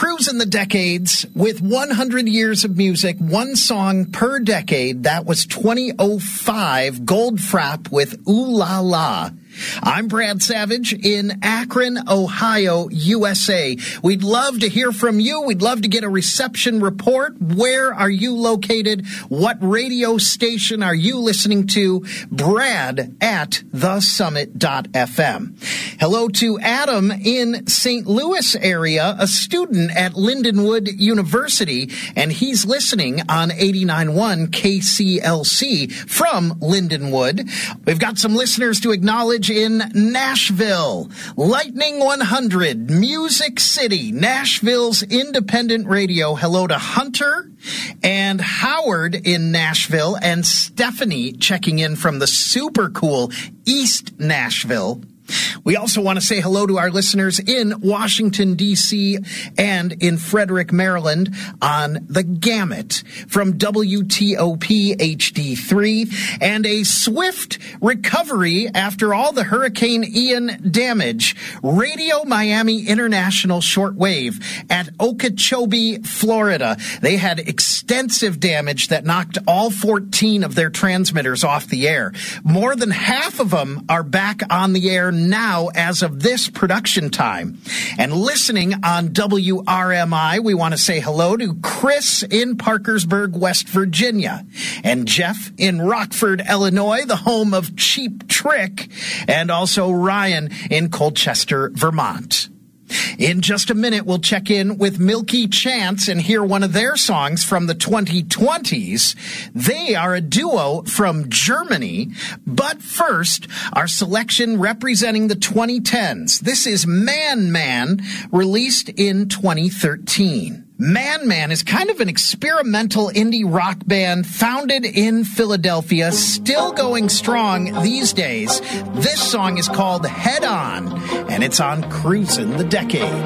Cruising the decades with 100 years of music, one song per decade. That was 2005 Goldfrapp with Ooh La La. I'm Brad Savage in Akron, Ohio, USA. We'd love to hear from you. We'd love to get a reception report. Where are you located? What radio station are you listening to? Brad at thesummit.fm. Hello to Adam in St. Louis area, a student at Lindenwood University, and he's listening on 89.1 KCLC from Lindenwood. We've got some listeners to acknowledge in Nashville, Lightning 100, Music City, Nashville's independent radio. Hello to Hunter and Howard in Nashville, and Stephanie checking in from the super cool East Nashville. We also want to say hello to our listeners in Washington, D.C. and in Frederick, Maryland on the Gamut from WTOP HD3, and a swift recovery after all the Hurricane Ian damage. Radio Miami International Shortwave at Okeechobee, Florida. They had extensive damage that knocked all 14 of their transmitters off the air. More than half of them are back on the air now as of this production time. And listening on WRMI, we want to say hello to Chris in Parkersburg, West Virginia, and Jeff in Rockford, Illinois, the home of Cheap Trick, and also Ryan in Colchester, Vermont. In just a minute, we'll check in with Milky Chance and hear one of their songs from the 2020s. They are a duo from Germany. But first, our selection representing the 2010s. This is Man Man, released in 2013. Man Man is kind of an experimental indie rock band founded in Philadelphia, still going strong these days. This song is called Head On, and it's on Cruising the Decade.